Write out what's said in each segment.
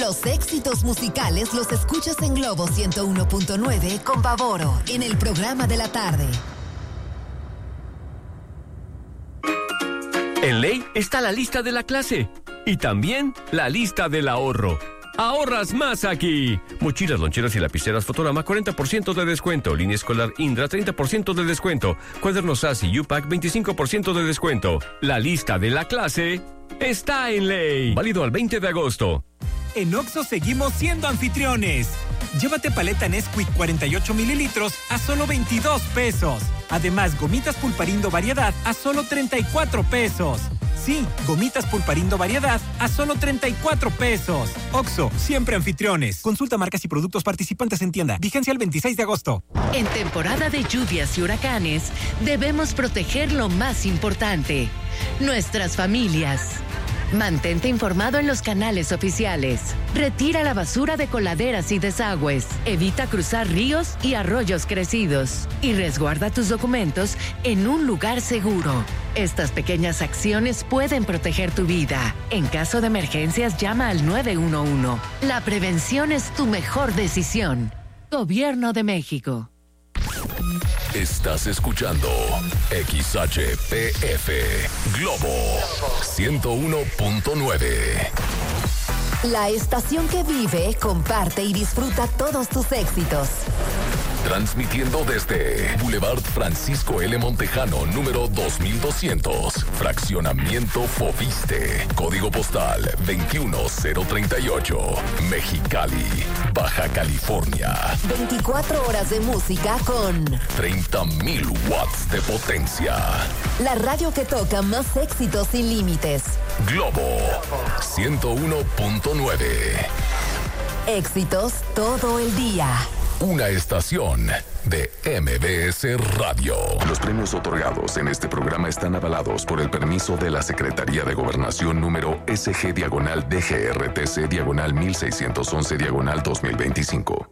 Los éxitos musicales los escuchas en Globo 101.9 con Pavoro, en el programa de la tarde. En Ley está la lista de la clase y también la lista del ahorro. ¡Ahorras más aquí! Mochilas, loncheras y lapiceras Fotorama, 40% de descuento. Línea escolar Indra, 30% de descuento. Cuadernos SAS y U-Pack, 25% de descuento. La lista de la clase está en Ley. Válido al 20 de agosto. En Oxxo seguimos siendo anfitriones. Llévate paleta Nesquik 48 mililitros a solo 22 pesos. Además, gomitas Pulparindo variedad a solo 34 pesos. Sí, gomitas Pulparindo variedad a solo 34 pesos. Oxxo, siempre anfitriones. Consulta marcas y productos participantes en tienda. Vigencia el 26 de agosto. En temporada de lluvias y huracanes, debemos proteger lo más importante: nuestras familias. Mantente informado en los canales oficiales. Retira la basura de coladeras y desagües. Evita cruzar ríos y arroyos crecidos. Y resguarda tus documentos en un lugar seguro. Estas pequeñas acciones pueden proteger tu vida. En caso de emergencias, llama al 911. La prevención es tu mejor decisión. Gobierno de México. Estás escuchando XHPF Globo 101.9. La estación que vive, comparte y disfruta todos tus éxitos. Transmitiendo desde Boulevard Francisco L. Montejano, número 2200, Fraccionamiento Foviste, Código Postal 21038, Mexicali, Baja California. 24 horas de música con 30,000 watts de potencia. La radio que toca más éxitos sin límites. Globo 101.9. Éxitos todo el día. Una estación de MBS Radio. Los premios otorgados en este programa están avalados por el permiso de la Secretaría de Gobernación número SG-DGRTC-1611-2025.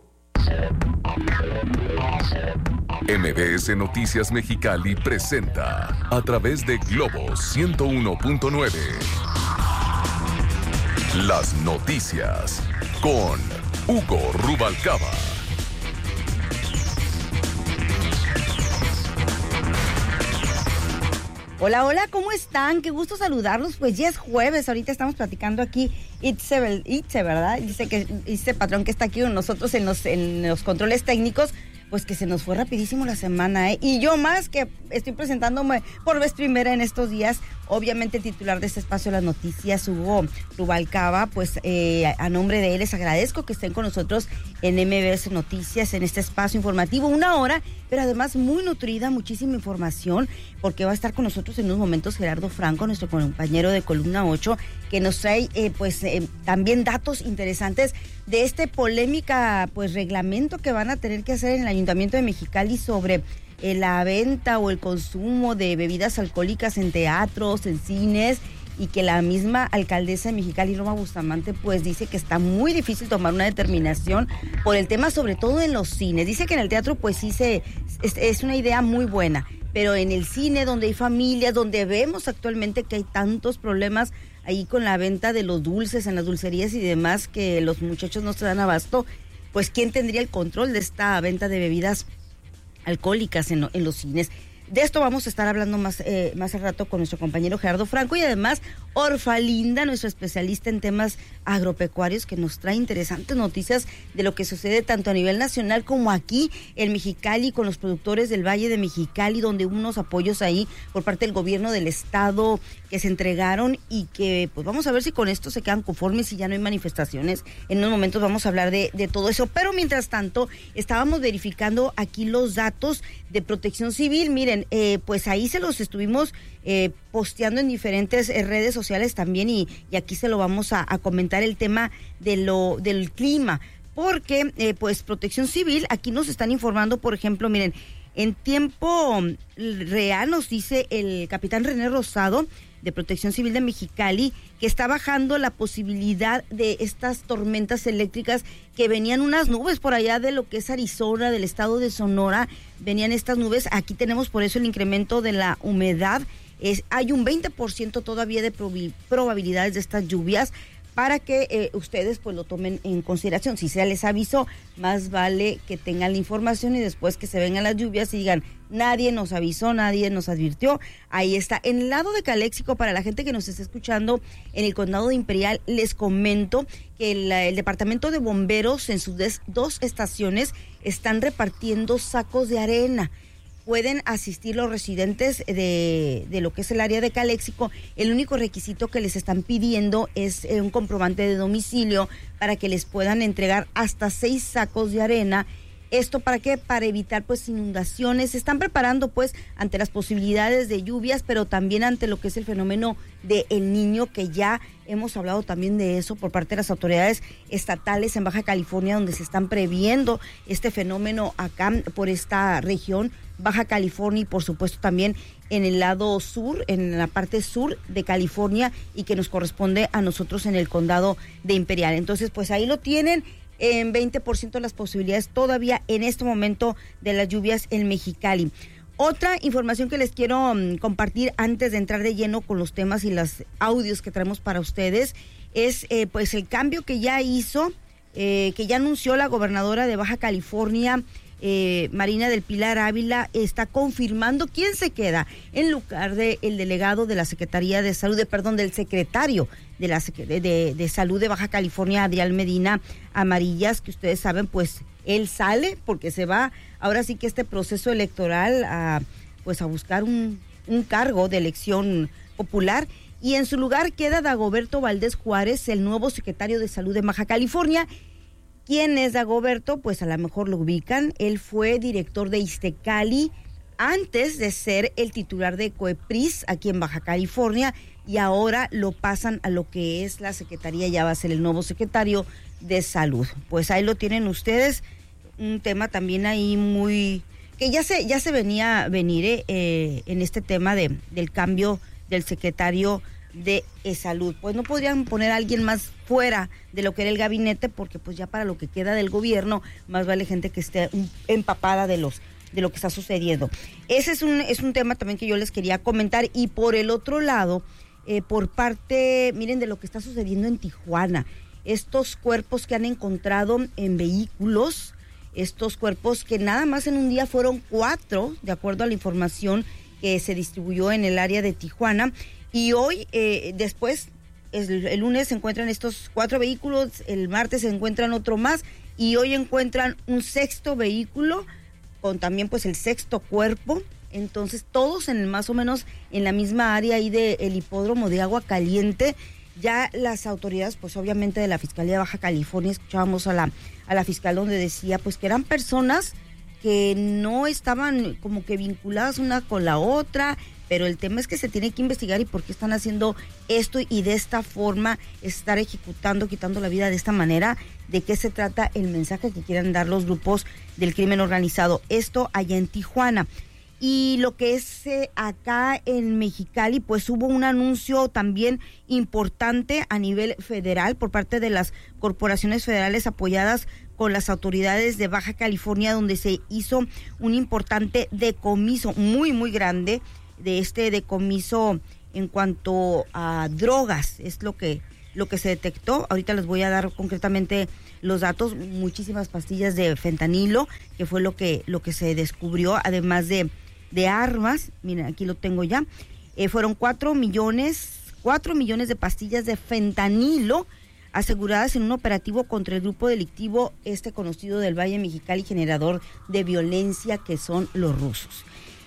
MBS Noticias Mexicali presenta a través de Globo 101.9 las noticias con Hugo Rubalcaba. Hola, hola, ¿cómo están? Qué gusto saludarlos. Pues ya es jueves, ahorita estamos platicando aquí Itze, ¿verdad? Dice que Itze Patrón, que está aquí con nosotros en los controles técnicos, pues que se nos fue rapidísimo la semana, ¿eh? Y yo más que estoy presentándome por vez primera en estos días, obviamente el titular de este espacio de las noticias, Hugo Rubalcaba, pues a nombre de él les agradezco que estén con nosotros en MBS Noticias, en este espacio informativo, 1 hora, pero además muy nutrida, muchísima información, porque va a estar con nosotros en unos momentos Gerardo Franco, nuestro compañero de Columna 8, que nos trae también datos interesantes de este polémica reglamento que van a tener que hacer en el Ayuntamiento de Mexicali sobre la venta o el consumo de bebidas alcohólicas en teatros, en cines, y que la misma alcaldesa de Mexicali, Roma Bustamante, pues dice que está muy difícil tomar una determinación por el tema, sobre todo en los cines. Dice que en el teatro pues sí es una idea muy buena, pero en el cine, donde hay familias, donde vemos actualmente que hay tantos problemas ahí con la venta de los dulces en las dulcerías y demás, que los muchachos no se dan abasto, pues ¿quién tendría el control de esta venta de bebidas alcohólicas en los cines? De esto vamos a estar hablando más al rato con nuestro compañero Gerardo Franco, y además Orfalinda, nuestro especialista en temas agropecuarios, que nos trae interesantes noticias de lo que sucede tanto a nivel nacional como aquí en Mexicali con los productores del Valle de Mexicali, donde hubo unos apoyos ahí por parte del gobierno del estado que se entregaron, y que pues vamos a ver si con esto se quedan conformes y ya no hay manifestaciones. En unos momentos vamos a hablar de todo eso, pero mientras tanto estábamos verificando aquí los datos de Protección Civil. Miren, pues ahí se los estuvimos posteando en diferentes redes sociales también, y aquí se lo vamos a comentar, el tema del clima, porque pues Protección Civil aquí nos están informando, por ejemplo, miren, en tiempo real nos dice el capitán René Rosado de Protección Civil de Mexicali que está bajando la posibilidad de estas tormentas eléctricas, que venían unas nubes por allá de lo que es Arizona, del estado de Sonora, venían estas nubes. Aquí tenemos por eso el incremento de la humedad. Hay un 20% todavía de probabilidades de estas lluvias, para que ustedes pues lo tomen en consideración. Si se les avisó, más vale que tengan la información y después que se vengan las lluvias y digan, nadie nos avisó, nadie nos advirtió. Ahí está. En el lado de Caléxico, para la gente que nos está escuchando en el condado de Imperial, les comento que el departamento de bomberos en sus 2 estaciones están repartiendo sacos de arena. Pueden asistir los residentes de lo que es el área de Caléxico. El único requisito que les están pidiendo es un comprobante de domicilio para que les puedan entregar hasta 6 sacos de arena. ¿Esto para qué? Para evitar pues inundaciones. Se están preparando pues ante las posibilidades de lluvias, pero también ante lo que es el fenómeno de El Niño, que ya hemos hablado también de eso por parte de las autoridades estatales en Baja California, donde se están previendo este fenómeno acá por esta región, Baja California, y por supuesto también en el lado sur, en la parte sur de California, y que nos corresponde a nosotros en el condado de Imperial. Entonces pues ahí lo tienen. En 20% las posibilidades todavía en este momento de las lluvias en Mexicali. Otra información que les quiero compartir antes de entrar de lleno con los temas y los audios que traemos para ustedes es pues el cambio que ya hizo, que ya anunció la gobernadora de Baja California, Marina del Pilar Ávila. Está confirmando quién se queda en lugar del delegado de la Secretaría de Salud, del secretario de Salud de Baja California, Adrián Medina Amarillas, que ustedes saben, pues él sale porque se va ahora sí que este proceso electoral a buscar un cargo de elección popular, y en su lugar queda Dagoberto Valdés Juárez, el nuevo secretario de Salud de Baja California. ¿Quién es Dagoberto? Pues a lo mejor lo ubican. Él fue director de Iztecali antes de ser el titular de COEPRIS aquí en Baja California, y ahora lo pasan a lo que es la secretaría, ya va a ser el nuevo secretario de Salud. Pues ahí lo tienen ustedes, un tema también ahí muy que ya se venía a venir en este tema del cambio del secretario de Salud. Pues no podrían poner a alguien más fuera de lo que era el gabinete, porque pues ya para lo que queda del gobierno más vale gente que esté empapada de lo que está sucediendo. Ese es un tema también que yo les quería comentar. Y por el otro lado, por parte, miren, de lo que está sucediendo en Tijuana, estos cuerpos que han encontrado en vehículos, estos cuerpos que nada más en un día fueron 4, de acuerdo a la información que se distribuyó en el área de Tijuana. Y hoy, después, el lunes se encuentran estos 4 vehículos, el martes se encuentran otro más, y hoy encuentran un 6º vehículo con también pues el 6º cuerpo. Entonces todos más o menos en la misma área ahí del hipódromo de Agua Caliente. Ya las autoridades pues obviamente de la Fiscalía de Baja California, escuchábamos a la fiscal donde decía pues que eran personas que no estaban como que vinculadas una con la otra, pero el tema es que se tiene que investigar y por qué están haciendo esto y de esta forma, estar ejecutando, quitando la vida de esta manera. ¿De qué se trata el mensaje que quieren dar los grupos del crimen organizado? Esto allá en Tijuana. Y lo que es acá en Mexicali, pues hubo un anuncio también importante a nivel federal por parte de las corporaciones federales apoyadas con las autoridades de Baja California, donde se hizo un importante decomiso muy, muy grande de este decomiso en cuanto a drogas. Es lo que se detectó. Ahorita les voy a dar concretamente los datos. Muchísimas pastillas de fentanilo, que fue lo que se descubrió, además de armas. Miren, aquí lo tengo ya. Fueron 4 millones de pastillas de fentanilo aseguradas en un operativo contra el grupo delictivo conocido del Valle Mexicali, generador de violencia, que son los rusos.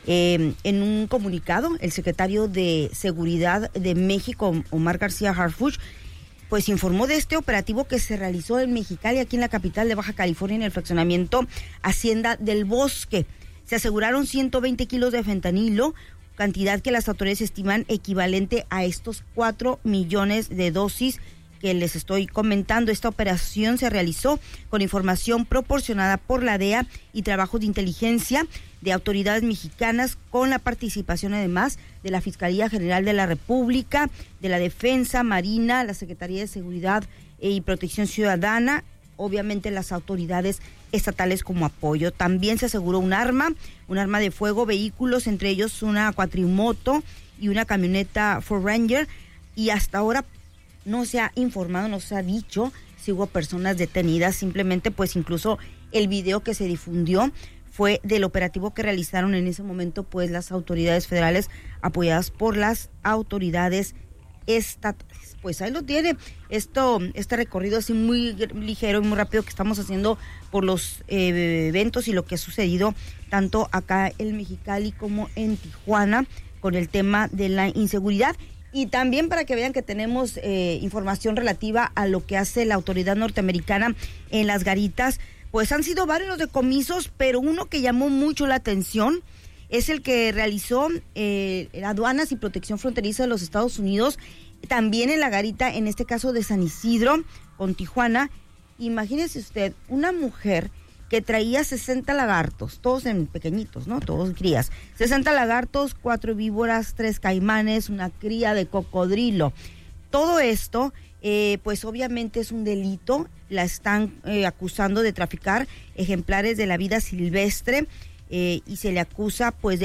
En un comunicado, el secretario de Seguridad de México, Omar García Harfuch, pues informó de este operativo que se realizó en Mexicali, aquí en la capital de Baja California, en el fraccionamiento Hacienda del Bosque. Se aseguraron 120 kilos de fentanilo, cantidad que las autoridades estiman equivalente a estos 4 millones de dosis que les estoy comentando. Esta operación se realizó con información proporcionada por la DEA y trabajos de inteligencia de autoridades mexicanas, con la participación además de la Fiscalía General de la República, de la Defensa, Marina, la Secretaría de Seguridad y Protección Ciudadana, obviamente las autoridades estatales como apoyo. También se aseguró un arma de fuego, vehículos, entre ellos una cuatrimoto y una camioneta Ford Ranger, y hasta ahora no se ha informado, no se ha dicho si hubo personas detenidas, simplemente pues incluso el video que se difundió fue del operativo que realizaron en ese momento pues las autoridades federales apoyadas por las autoridades estatales. Pues ahí lo tiene, este recorrido así muy ligero y muy rápido que estamos haciendo por los eventos y lo que ha sucedido tanto acá en Mexicali como en Tijuana con el tema de la inseguridad. Y también para que vean que tenemos información relativa a lo que hace la autoridad norteamericana en las garitas, pues han sido varios los decomisos, pero uno que llamó mucho la atención es el que realizó Aduanas y Protección Fronteriza de los Estados Unidos, también en la garita, en este caso de San Isidro, con Tijuana. Imagínese usted, una mujer que traía 60 lagartos, todos en pequeñitos, ¿no? Todos crías. 60 lagartos, 4 víboras, 3 caimanes, una cría de cocodrilo. Todo esto, pues obviamente es un delito. La están acusando de traficar ejemplares de la vida silvestre y se le acusa pues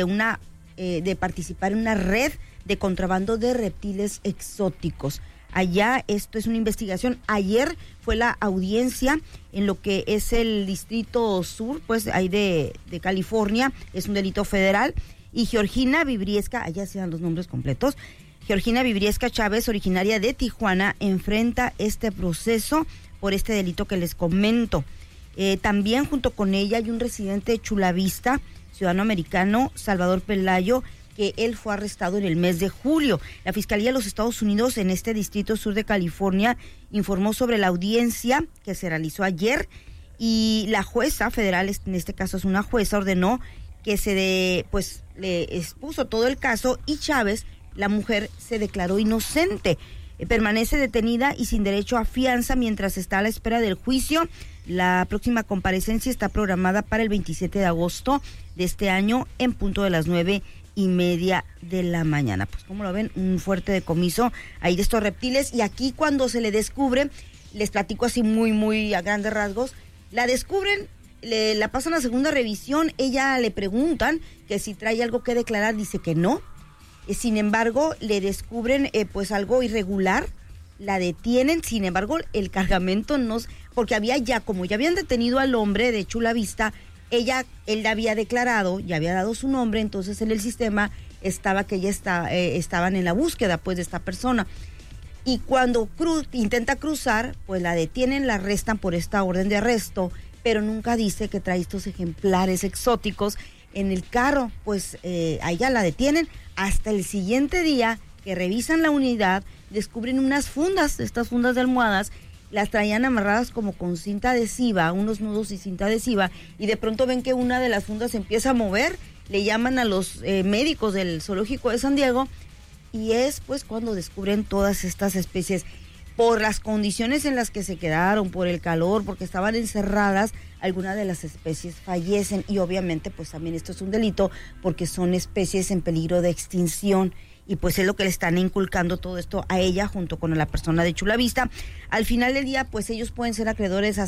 de participar en una red de contrabando de reptiles exóticos. Allá esto es una investigación. Ayer fue la audiencia en lo que es el Distrito Sur, pues ahí de California, es un delito federal. Y Georgina Vibriesca, allá se dan los nombres completos, Georgina Vibriesca Chávez, originaria de Tijuana, enfrenta este proceso por este delito que les comento. También junto con ella hay un residente de Chula Vista, ciudadano americano, Salvador Pelayo, que él fue arrestado en el mes de julio. La Fiscalía de los Estados Unidos en este Distrito Sur de California informó sobre la audiencia que se realizó ayer y la jueza federal, en este caso es una jueza, ordenó que le expuso todo el caso y Chávez, la mujer, se declaró inocente. Permanece detenida y sin derecho a fianza mientras está a la espera del juicio. La próxima comparecencia está programada para el 27 de agosto de este año en punto de las 9:30 de la mañana. Pues como lo ven, un fuerte decomiso ahí de estos reptiles. Y aquí cuando se le descubre, les platico así muy a grandes rasgos, la descubren, la pasan a segunda revisión, ella le preguntan que si trae algo que declarar, dice que no. Sin embargo, le descubren pues algo irregular, la detienen, sin embargo, el cargamento no, porque como ya habían detenido al hombre de Chula Vista, él había declarado, ya había dado su nombre, entonces en el sistema estaba que ella estaban en la búsqueda pues de esta persona. Y cuando intenta cruzar, pues la detienen, la arrestan por esta orden de arresto, pero nunca dice que trae estos ejemplares exóticos en el carro, pues a ella la detienen. Hasta el siguiente día que revisan la unidad, descubren unas fundas, estas fundas de almohadas, las traían amarradas como con cinta adhesiva, unos nudos y cinta adhesiva, y de pronto ven que una de las fundas se empieza a mover, le llaman a los médicos del zoológico de San Diego, y es pues cuando descubren todas estas especies. Por las condiciones en las que se quedaron, por el calor, porque estaban encerradas, algunas de las especies fallecen, y obviamente pues también esto es un delito, porque son especies en peligro de extinción, y pues es lo que le están inculcando todo esto a ella junto con la persona de Chula Vista. Al final del día, pues ellos pueden ser acreedores a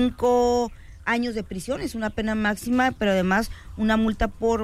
5 años de prisión, es una pena máxima, pero además una multa por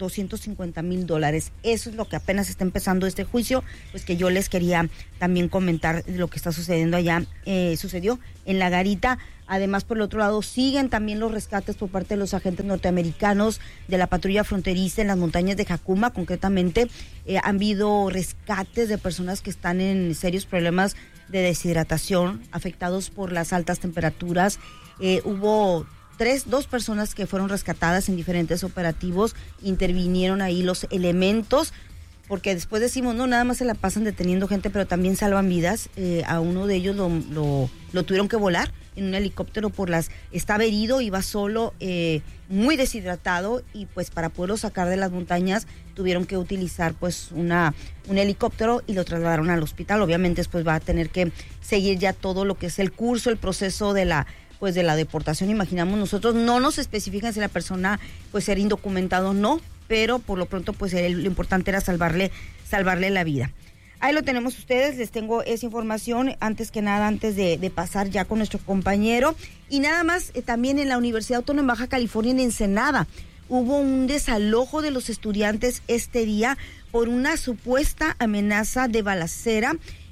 $250,000. Eso es lo que apenas está empezando este juicio, pues que yo les quería también comentar lo que está sucediendo allá, sucedió en la garita. Además, por el otro lado, siguen también los rescates por parte de los agentes norteamericanos de la patrulla fronteriza en las montañas de Jacuma. Concretamente, han habido rescates de personas que están en serios problemas de deshidratación, afectados por las altas temperaturas. Hubo 2 personas que fueron rescatadas en diferentes operativos, intervinieron ahí los elementos, porque después decimos, no, nada más se la pasan deteniendo gente, pero también salvan vidas. A uno de ellos lo tuvieron que volar en un helicóptero estaba herido, iba solo, muy deshidratado, y pues para poderlo sacar de las montañas tuvieron que utilizar pues un helicóptero y lo trasladaron al hospital. Obviamente después va a tener que seguir ya todo lo que es el curso, el proceso de la deportación. Imaginamos nosotros, no nos especifican si la persona pues era indocumentado o no, pero por lo pronto pues lo importante era salvarle la vida. Ahí lo tenemos ustedes, les tengo esa información antes de pasar ya con nuestro compañero. Y nada más, también en la Universidad Autónoma de Baja California, en Ensenada, hubo un desalojo de los estudiantes este día por una supuesta amenaza de balacera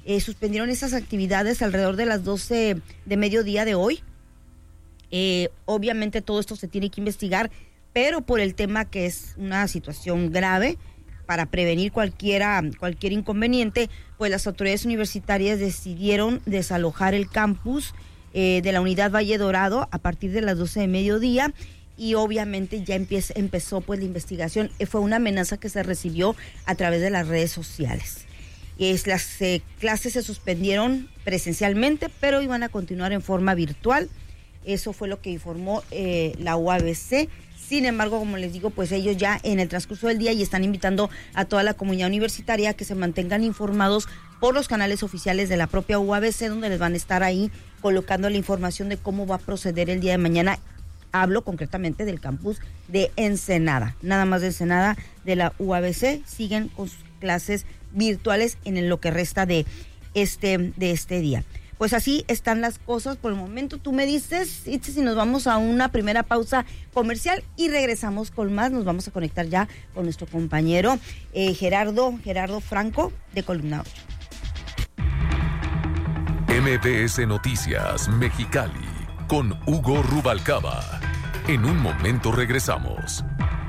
suspendieron esas actividades alrededor de las 12 de mediodía de hoy. Obviamente todo esto se tiene que investigar, pero por el tema que es una situación grave, para prevenir cualquier inconveniente, pues las autoridades universitarias decidieron desalojar el campus de la unidad Valle Dorado a partir de las 12 de mediodía, y obviamente ya empezó pues la investigación. Fue una amenaza que se recibió a través de las redes sociales. Las clases se suspendieron presencialmente, pero iban a continuar en forma virtual. Eso fue lo que informó la UABC. Sin embargo, como les digo, pues ellos ya en el transcurso del día y están invitando a toda la comunidad universitaria a que se mantengan informados por los canales oficiales de la propia UABC, donde les van a estar ahí colocando la información de cómo va a proceder el día de mañana. Hablo concretamente del campus de Ensenada, nada más de Ensenada, de la UABC. Siguen con sus clases virtuales en lo que resta de este día. Pues así están las cosas por el momento. Tú me dices, Itzi, si nos vamos a una primera pausa comercial y regresamos con más. Nos vamos a conectar ya con nuestro compañero Gerardo Franco de Columna 8. MBS Noticias Mexicali con Hugo Rubalcaba. En un momento regresamos.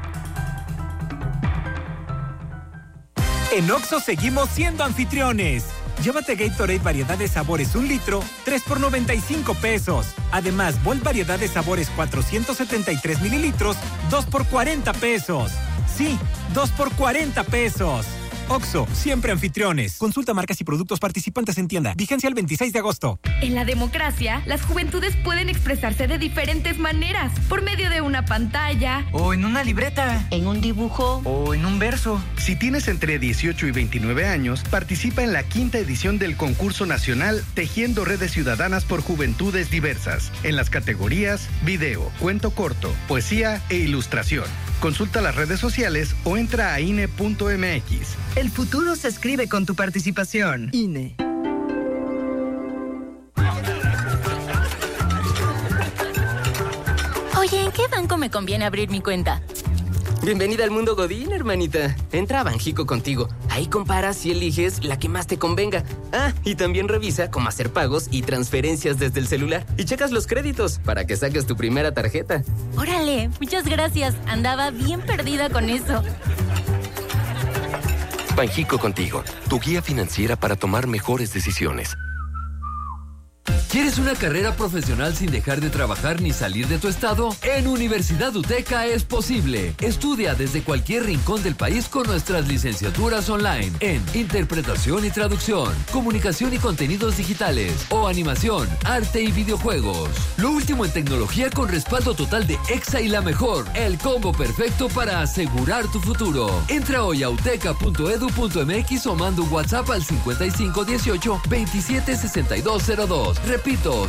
En Oxxo seguimos siendo anfitriones. Llévate Gatorade variedad de sabores 1 litro, 3 por 95 pesos. Además, Volt variedad de sabores 473 mililitros, 2 por 40 pesos. Sí, 2 por 40 pesos. Oxxo, siempre anfitriones. Consulta marcas y productos participantes en tienda. Vigencia el 26 de agosto. En la democracia, las juventudes pueden expresarse de diferentes maneras. Por medio de una pantalla. O en una libreta. En un dibujo. O en un verso. Si tienes entre 18 y 29 años, participa en la 5ª edición del concurso nacional Tejiendo Redes Ciudadanas por Juventudes Diversas. En las categorías video, cuento corto, poesía e ilustración. Consulta las redes sociales o entra a INE.mx. El futuro se escribe con tu participación. INE. Oye, ¿en qué banco me conviene abrir mi cuenta? Bienvenida al mundo Godín, hermanita. Entra a Banjico Contigo. Ahí comparas y eliges la que más te convenga. Ah, y también revisa cómo hacer pagos y transferencias desde el celular. Y checas los créditos para que saques tu primera tarjeta. Órale, muchas gracias. Andaba bien perdida con eso. Banjico Contigo, tu guía financiera para tomar mejores decisiones. ¿Quieres una carrera profesional sin dejar de trabajar ni salir de tu estado? En Universidad UTECA es posible. Estudia desde cualquier rincón del país con nuestras licenciaturas online en Interpretación y Traducción, Comunicación y Contenidos Digitales o Animación, Arte y Videojuegos. Lo último en tecnología con respaldo total de EXA y la mejor. El combo perfecto para asegurar tu futuro. Entra hoy a uteca.edu.mx o manda un WhatsApp al 5518-276202. Repito,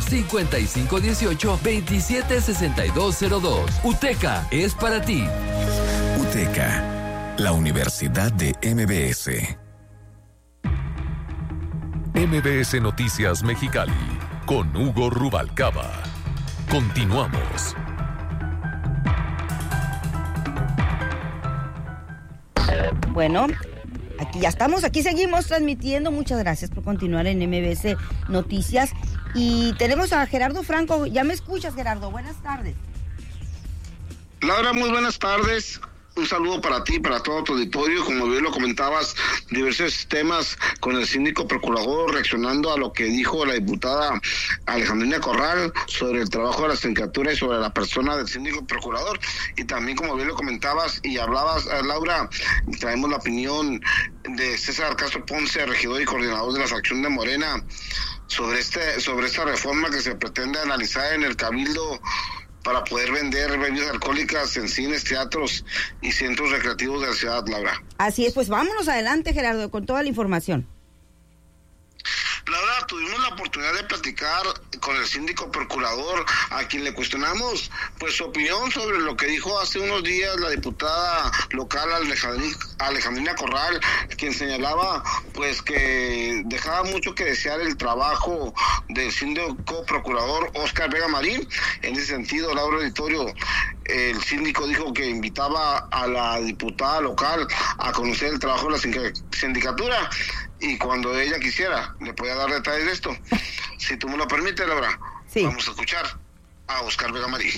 5518-276202. UTECA es para ti. UTECA, la Universidad de MBS. MBS Noticias Mexicali, con Hugo Rubalcaba. Continuamos. Bueno, aquí ya estamos, aquí seguimos transmitiendo. Muchas gracias por continuar en MBS Noticias. Y tenemos a Gerardo Franco. ¿Ya me escuchas, Gerardo? Buenas tardes. Laura, muy buenas tardes. Un saludo para ti, para todo tu auditorio. Como bien lo comentabas, diversos temas con el síndico procurador reaccionando a lo que dijo la diputada Alejandrina Corral sobre el trabajo de la sindicatura y sobre la persona del síndico procurador. Y también, como bien lo comentabas y hablabas, Laura, traemos la opinión de César Castro Ponce, regidor y coordinador de la fracción de Morena, sobre esta reforma que se pretende analizar en el Cabildo para poder vender bebidas alcohólicas en cines, teatros y centros recreativos de la ciudad, Laura. Así es, pues vámonos adelante, Gerardo, con toda la información. Laura, tuvimos la oportunidad de platicar con el síndico procurador, a quien le cuestionamos pues su opinión sobre lo que dijo hace unos días la diputada local Alejandrina Corral, quien señalaba pues que dejaba mucho que desear el trabajo del síndico procurador Óscar Vega Marín. En ese sentido, Laura Auditorio, el síndico dijo que invitaba a la diputada local a conocer el trabajo de la sindicatura. y cuando ella quisiera le podía dar detalles de esto. Si tú me lo permites, Laura, sí. Vamos a escuchar a Oscar Vega Marín.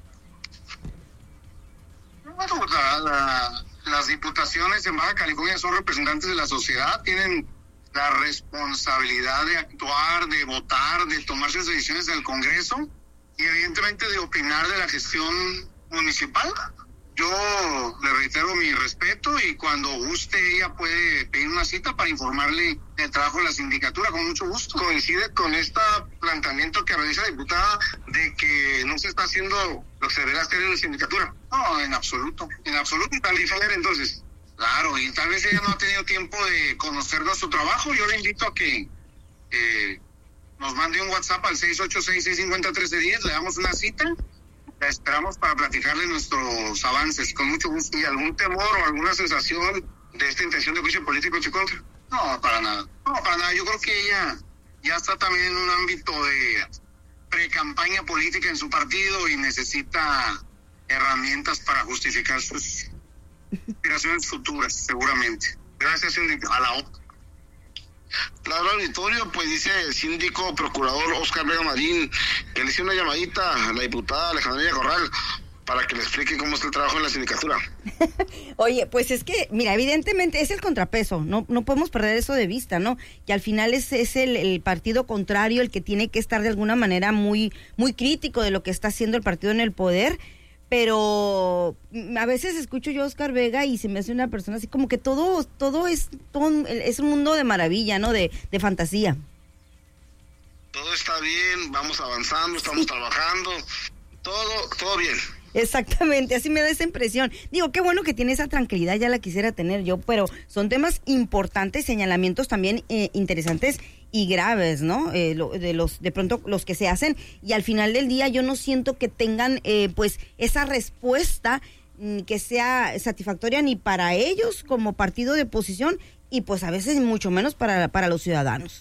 Bueno, las diputaciones en Baja California son representantes de la sociedad, tienen la responsabilidad de actuar, de votar, de tomar sus decisiones en el Congreso y evidentemente de opinar de la gestión municipal. Yo le reitero mi respeto y cuando guste ella puede pedir una cita para informarle del trabajo de la sindicatura con mucho gusto. Coincide con este planteamiento que realiza la diputada de que no se está haciendo lo que se debería hacer en la sindicatura. No, en absoluto, y tal diferente entonces. Claro, y tal vez ella no ha tenido tiempo de conocer nuestro trabajo. Yo le invito a que nos mande un WhatsApp al 686-650-1310, le damos una cita. La esperamos para platicarle nuestros avances, con mucho gusto. ¿Y algún temor o alguna sensación de esta intención de juicio político en su contra? No, para nada. Yo creo que ella ya está también en un ámbito de pre-campaña política en su partido y necesita herramientas para justificar sus aspiraciones futuras, seguramente. Gracias a la OPA. Laura Auditorio, pues dice el síndico procurador Oscar Vega Marín que le hizo una llamadita a la diputada Alejandrina Corral para que le explique cómo está el trabajo en la sindicatura. Oye, pues es que, mira, evidentemente es el contrapeso, no podemos perder eso de vista, ¿no? Que al final es el partido contrario el que tiene que estar de alguna manera muy, muy crítico de lo que está haciendo el partido en el poder. Pero a veces escucho yo a Oscar Vega y se me hace una persona así como que todo es un mundo de maravilla, ¿no? De fantasía. Todo está bien, vamos avanzando, estamos trabajando, todo bien. Exactamente, así me da esa impresión. Digo, qué bueno que tiene esa tranquilidad, ya la quisiera tener yo, pero son temas importantes, señalamientos también interesantes y graves, ¿no? De pronto los que se hacen, y al final del día yo no siento que tengan pues esa respuesta que sea satisfactoria ni para ellos como partido de oposición y pues a veces mucho menos para los ciudadanos.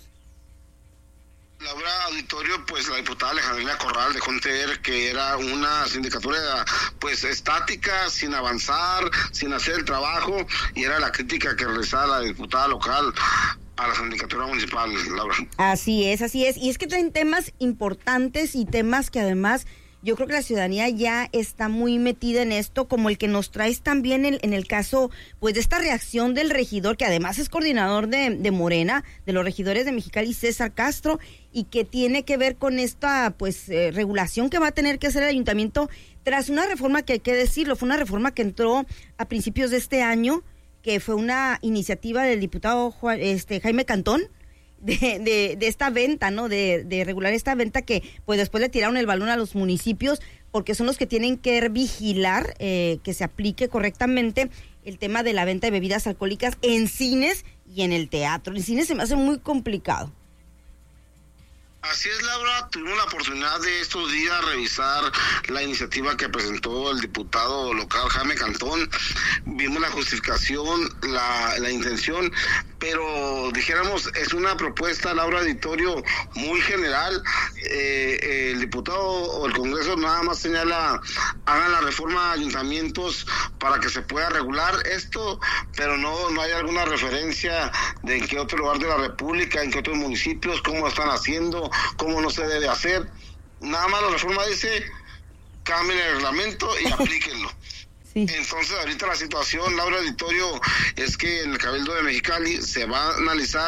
Laura Auditorio, pues la diputada Alejandrina Corral dejó entender que era una sindicatura pues estática, sin avanzar, sin hacer el trabajo, y era la crítica que realizaba la diputada local a la sindicatura municipal, Laura. Así es, y es que traen temas importantes y temas que además yo creo que la ciudadanía ya está muy metida en esto, como el que nos traes también en el caso, pues, de esta reacción del regidor, que además es coordinador de Morena, de los regidores de Mexicali, César Castro, y que tiene que ver con esta, pues, regulación que va a tener que hacer el ayuntamiento tras una reforma que hay que decirlo, fue una reforma que entró a principios de este año, que fue una iniciativa del diputado Jaime Cantón, de esta venta, ¿no? De regular esta venta que pues después le tiraron el balón a los municipios porque son los que tienen que vigilar que se aplique correctamente el tema de la venta de bebidas alcohólicas en cines y en el teatro. En cines se me hace muy complicado. Así es, Laura, tuvimos la oportunidad de estos días revisar la iniciativa que presentó el diputado local Jaime Cantón, vimos la justificación, la intención, pero dijéramos, es una propuesta, Laura Auditorio, muy general. El diputado o el Congreso nada más señala, hagan la reforma de ayuntamientos para que se pueda regular esto, pero no hay alguna referencia de en qué otro lugar de la República, en qué otros municipios, cómo lo están haciendo, cómo no se debe hacer. Nada más la reforma dice, cambien el reglamento y aplíquenlo. Sí. Entonces ahorita la situación, Laura Auditorio, es que en el Cabildo de Mexicali se va a analizar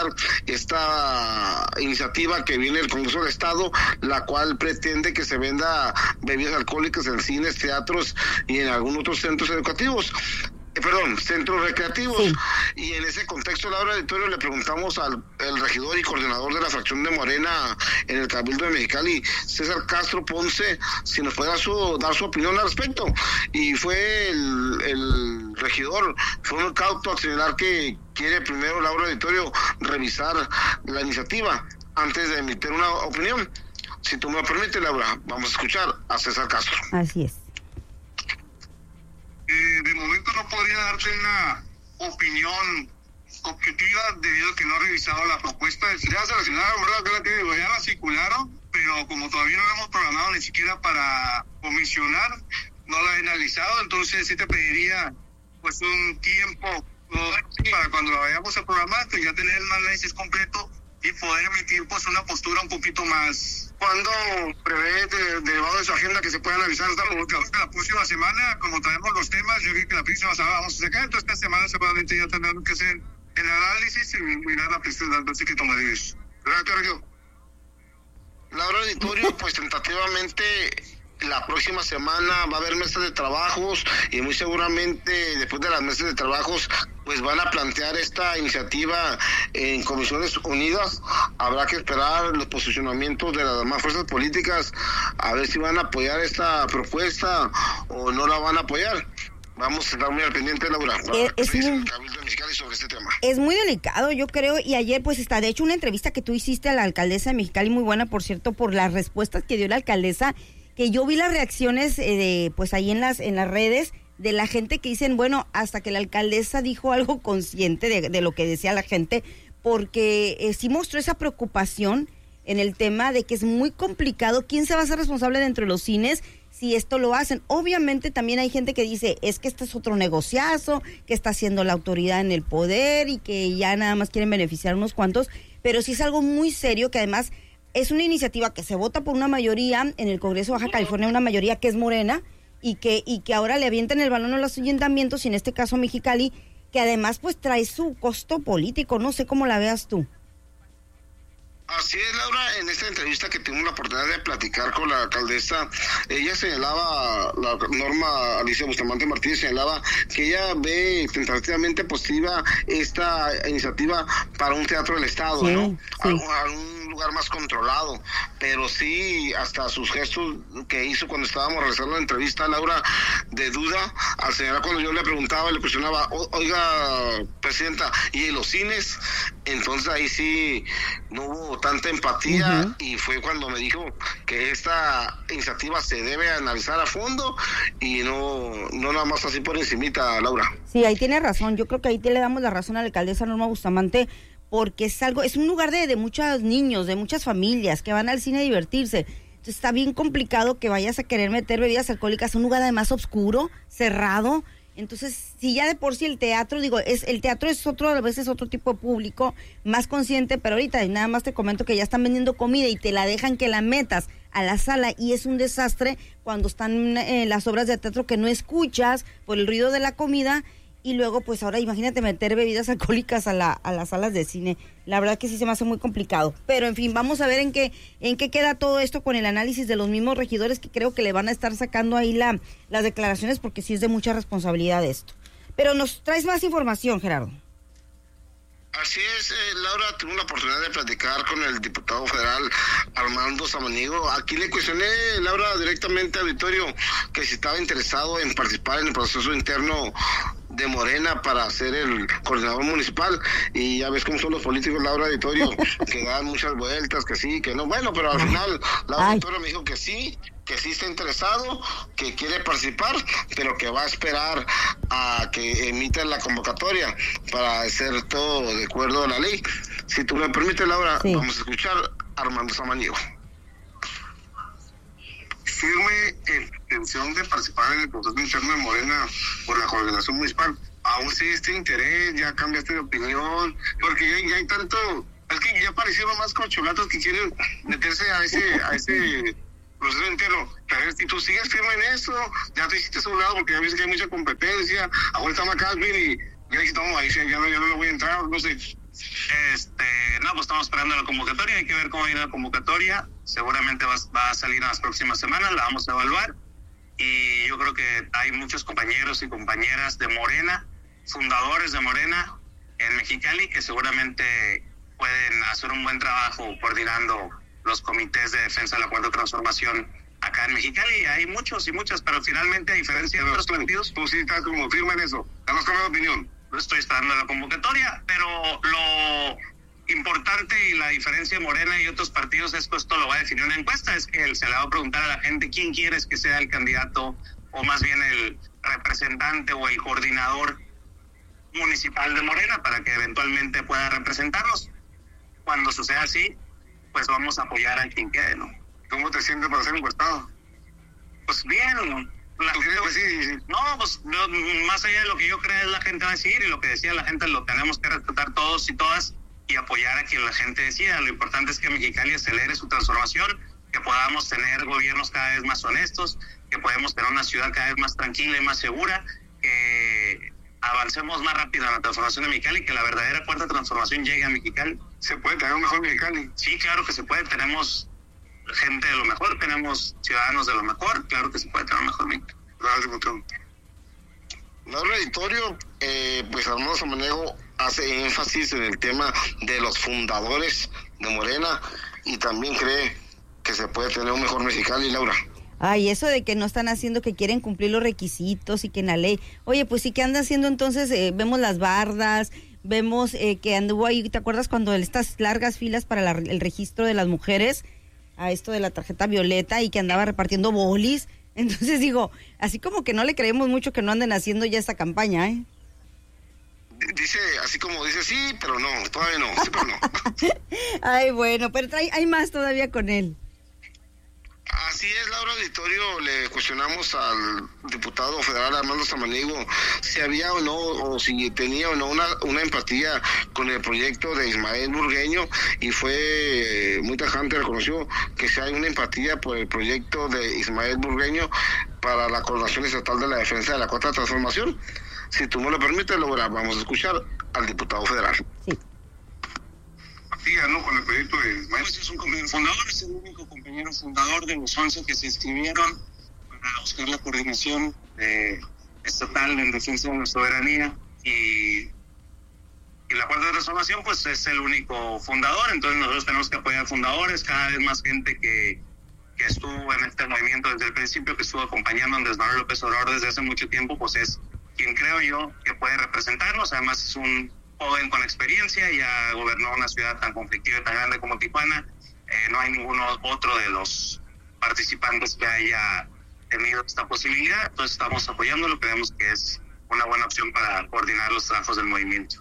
esta iniciativa que viene del Congreso del Estado, la cual pretende que se venda bebidas alcohólicas en cines, teatros y en algunos otros centros educativos. Centros recreativos. Sí. Y en ese contexto, Laura Auditorio, le preguntamos al regidor y coordinador de la fracción de Morena en el Cabildo de Mexicali, César Castro Ponce, si nos puede dar su opinión al respecto. Y fue el regidor, fue muy cauto al señalar que quiere primero, Laura Auditorio, revisar la iniciativa antes de emitir una opinión. Si tú me lo permites, Laura, vamos a escuchar a César Castro. Así es. De momento no podría darte una opinión objetiva debido a que no he revisado la propuesta. Ya se la señora, ¿verdad? Que ya la circularon, pero como todavía no la hemos programado ni siquiera para comisionar, no la he analizado, entonces sí te pediría pues un tiempo Para cuando lo vayamos a programar, pues ya tener el análisis completo y poder emitir pues una postura un poquito más. ¿Cuándo prevé, derivado de su agenda, que se pueda analizar la próxima semana? Como traemos los temas, yo vi que la próxima semana vamos a sacar, entonces esta semana seguramente ya tendrán que hacer el análisis y mirar la postura del que toma decisiones. Gracias, Sergio. Laura Auditorio, pues tentativamente la próxima semana va a haber mesas de trabajos y muy seguramente después de las mesas de trabajos pues van a plantear esta iniciativa en Comisiones Unidas. Habrá que esperar los posicionamientos de las demás fuerzas políticas a ver si van a apoyar esta propuesta o no la van a apoyar. Vamos a estar muy al pendiente, Laura, sobre este tema. Es muy delicado, yo creo, y ayer pues está, de hecho, una entrevista que tú hiciste a la alcaldesa de Mexicali, muy buena, por cierto, por las respuestas que dio la alcaldesa, que yo vi las reacciones de pues ahí en las redes de la gente que dicen, bueno, hasta que la alcaldesa dijo algo consciente de lo que decía la gente, porque sí mostró esa preocupación en el tema de que es muy complicado. ¿Quién se va a hacer responsable dentro de los cines si esto lo hacen? Obviamente también hay gente que dice, es que este es otro negociazo, que está haciendo la autoridad en el poder y que ya nada más quieren beneficiar a unos cuantos, pero sí es algo muy serio, que además es una iniciativa que se vota por una mayoría en el Congreso de Baja California, una mayoría que es Morena, y que ahora le avientan el balón a los ayuntamientos, y en este caso Mexicali, que además pues trae su costo político. No sé cómo la veas tú. Así es, Laura, en esta entrevista que tuvimos la oportunidad de platicar con la alcaldesa, ella señalaba, la Norma Alicia Bustamante Martínez señalaba que ella ve tentativamente positiva esta iniciativa para un teatro del Estado, sí, ¿no? Sí. Algún lugar más controlado, pero sí, hasta sus gestos que hizo cuando estábamos realizando la entrevista, Laura, de duda, al señalar cuando yo le preguntaba, le cuestionaba, oiga, presidenta, ¿y en los cines? Entonces ahí sí no hubo tanta empatía, y fue cuando me dijo que esta iniciativa se debe analizar a fondo y no nada más así por encimita, Laura. Sí, ahí tiene razón. Yo creo que ahí le damos la razón a la alcaldesa Norma Bustamante, porque es un lugar de muchos niños, de muchas familias que van al cine a divertirse. Entonces está bien complicado que vayas a querer meter bebidas alcohólicas a un lugar además oscuro, cerrado. Entonces, si ya de por sí el teatro, el teatro es a veces otro tipo de público, más consciente, pero ahorita nada más te comento que ya están vendiendo comida y te la dejan que la metas a la sala, y es un desastre cuando están las obras de teatro que no escuchas por el ruido de la comida, y luego pues ahora imagínate meter bebidas alcohólicas a las salas de cine. La verdad que sí se me hace muy complicado, pero en fin, vamos a ver en qué queda todo esto con el análisis de los mismos regidores, que creo que le van a estar sacando ahí las declaraciones, porque sí es de mucha responsabilidad esto. Pero nos traes más información, Gerardo. Así es, Laura, tuve la oportunidad de platicar con el diputado federal Armando Samaniego. Aquí le cuestioné, Laura, directamente al auditorio, que si estaba interesado en participar en el proceso interno de Morena para ser el coordinador municipal, y ya ves cómo son los políticos, Laura, auditorio, que dan muchas vueltas, que sí, que no. Bueno, pero al final Laura auditorio me dijo que sí está interesado, que quiere participar, pero que va a esperar a que emitan la convocatoria para hacer todo de acuerdo a la ley. Si tú me permites, Laura, sí, vamos a escuchar a Armando Samaniego. Firme intención de participar en el proceso interno de Morena por la coordinación municipal. Aún sí este interés, ya cambiaste de opinión, porque ya hay tanto, es que ya parecieron más corcholatos que quieren meterse a ese proceso interno. Pero si tú sigues firme en eso, ya te hiciste a un lado, porque ya ves que hay mucha competencia. Ahora está McCaslin y ya dijiste, no, ahí ya no voy a entrar, no sé. No, pues estamos esperando la convocatoria, hay que ver cómo viene la convocatoria. Seguramente va a salir en las próximas semanas, la vamos a evaluar. Y yo creo que hay muchos compañeros y compañeras de Morena, fundadores de Morena en Mexicali, que seguramente pueden hacer un buen trabajo coordinando los comités de defensa de la Cuarta Transformación acá en Mexicali. Hay muchos y muchas, pero finalmente, a diferencia de otros partidos, tú sí estás como firme en eso. Danos como opinión. No estoy esperando la convocatoria, pero lo importante y la diferencia de Morena y otros partidos es que esto lo va a definir una encuesta, es que se le va a preguntar a la gente quién quieres que sea el candidato, o más bien el representante o el coordinador municipal de Morena, para que eventualmente pueda representarnos. Cuando suceda así, pues vamos a apoyar a quien quede, ¿no? ¿Cómo te sientes para ser encuestado? Pues bien, Pues sí. No, pues más allá de lo que yo creo la gente va a decir, y lo que decía la gente lo tenemos que respetar todos y todas y apoyar a quien la gente decida. Lo importante es que Mexicali acelere su transformación, que podamos tener gobiernos cada vez más honestos, que podamos tener una ciudad cada vez más tranquila y más segura, que avancemos más rápido en la transformación de Mexicali, que la verdadera cuarta transformación llegue a Mexicali. ¿Se puede tener un mejor Mexicali? Sí, claro que se puede. Tenemos gente de lo mejor, tenemos ciudadanos de lo mejor, claro que se puede tener un mejor Mexicali. Gracias, Gutón. Laura Editorio, pues Armando Samaniego hace énfasis en el tema de los fundadores de Morena y también cree que se puede tener un mejor Mexicali, Laura. Ay, eso de que no están haciendo, que quieren cumplir los requisitos y que en la ley. Oye, pues sí, ¿qué andan haciendo entonces? Vemos las bardas, vemos que anduvo ahí, ¿te acuerdas cuando estas largas filas para el registro de las mujeres, a esto de la tarjeta violeta, y que andaba repartiendo bolis? Entonces digo, así como que no le creemos mucho que no anden haciendo ya esta campaña, ¿eh? Dice, así como dice, sí, pero no, todavía no, sí, pero no. Ay, bueno, pero hay más todavía con él. Así es, Laura Editorio, le cuestionamos al diputado federal Armando Samaniego si había o no, o si tenía o no una empatía con el proyecto de Ismael Burgueño, y fue muy tajante, reconoció que si hay una empatía por el proyecto de Ismael Burgueño para la Coordinación Estatal de la Defensa de la Cuarta Transformación. Si tú me lo permites, Laura, vamos a escuchar al diputado federal. Sí. ¿No? Con el proyecto de Ismael. Pues es un compañero fundador, es el único compañero fundador de los 11 que se inscribieron para buscar la coordinación estatal en defensa de la soberanía, y la Cuarta Transformación pues es el único fundador. Entonces nosotros tenemos que apoyar fundadores, cada vez más gente que estuvo en este movimiento desde el principio, que estuvo acompañando a Andrés Manuel López Obrador desde hace mucho tiempo, pues es quien creo yo que puede representarnos. Además es un joven con experiencia, ya gobernó una ciudad tan conflictiva y tan grande como Tijuana. No hay ninguno otro de los participantes que haya tenido esta posibilidad, entonces estamos apoyándolo, creemos que es una buena opción para coordinar los trabajos del movimiento.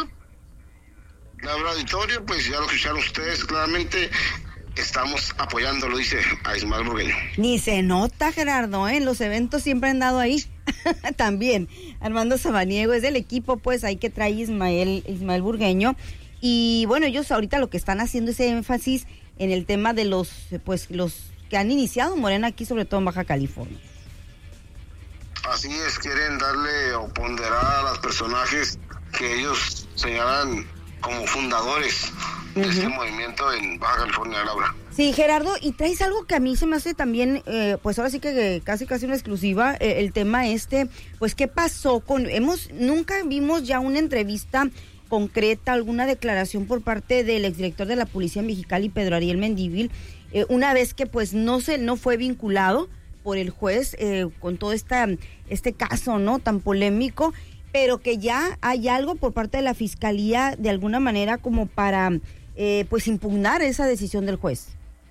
Laura Editorio, pues ya lo escucharon ustedes claramente, estamos apoyándolo, dice a Ismael Burgueño. Ni se nota, Gerardo, ¿eh? Los eventos siempre han dado ahí. También Armando Samaniego es del equipo, pues ahí que trae Ismael Burgueño, y bueno, ellos ahorita lo que están haciendo es énfasis en el tema de los que han iniciado Morena aquí, sobre todo en Baja California. Así es, quieren darle o ponderar a los personajes que ellos señalan como fundadores de este movimiento en Baja California, Laura. Sí, Gerardo, y traes algo que a mí se me hace también, pues ahora sí que casi una exclusiva, el tema pues ¿qué pasó nunca vimos ya una entrevista concreta, alguna declaración por parte del exdirector de la Policía en Mexicali, Pedro Ariel Mendívil, una vez que pues no fue vinculado por el juez con todo este caso, ¿no?, tan polémico, pero que ya hay algo por parte de la Fiscalía de alguna manera como para pues impugnar esa decisión del juez.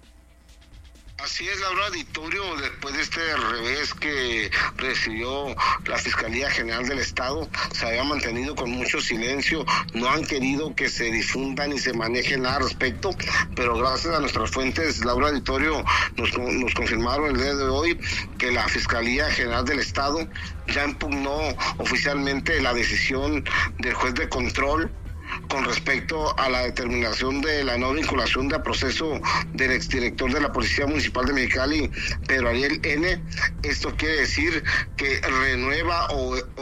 Así es, Laura Editorio, después de este revés que recibió la Fiscalía General del Estado, se había mantenido con mucho silencio, no han querido que se difunda ni se maneje nada al respecto, pero gracias a nuestras fuentes, Laura Editorio, nos confirmaron el día de hoy que la Fiscalía General del Estado ya impugnó oficialmente la decisión del juez de control con respecto a la determinación de la no vinculación de proceso del exdirector de la Policía Municipal de Mexicali, Pedro Ariel N. Esto quiere decir que renueva o